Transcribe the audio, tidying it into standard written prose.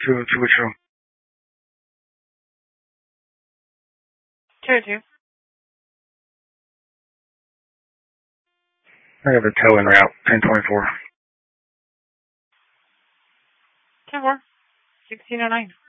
to which room? 202. I have a tow en route, 1024. 10-4, 1609.